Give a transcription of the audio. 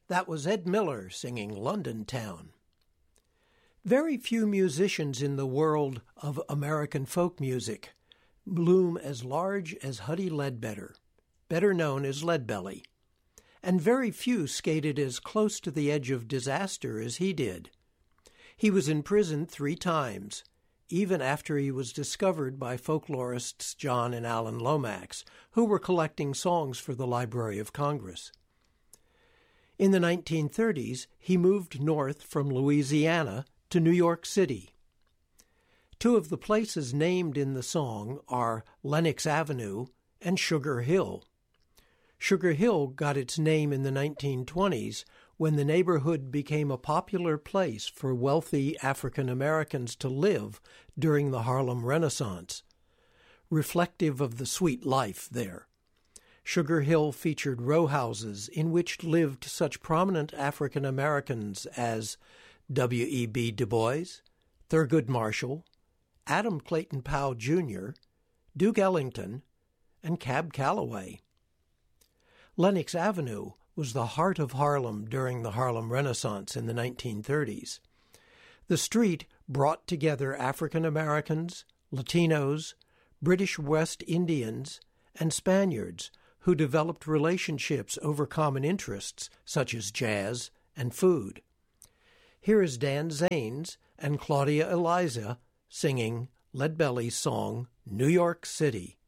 That was Ed Miller singing London Town. Very few musicians in the world of American folk music bloom as large as Huddie Ledbetter, better known as Leadbelly, and very few skated as close to the edge of disaster as he did. He was in prison 3 times, even after he was discovered by folklorists John and Alan Lomax, who were collecting songs for the Library of Congress. In the 1930s, he moved north from Louisiana to New York City. 2 of the places named in the song are Lenox Avenue and Sugar Hill. Sugar Hill got its name in the 1920s when the neighborhood became a popular place for wealthy African Americans to live during the Harlem Renaissance, reflective of the sweet life there. Sugar Hill featured row houses in which lived such prominent African Americans as W.E.B. Du Bois, Thurgood Marshall, Adam Clayton Powell Jr., Duke Ellington, and Cab Calloway. Lenox Avenue was the heart of Harlem during the Harlem Renaissance in the 1930s. The street brought together African Americans, Latinos, British West Indians, and Spaniards who developed relationships over common interests such as jazz and food. Here is Dan Zanes and Claudia Eliza singing Leadbelly's song, New York City.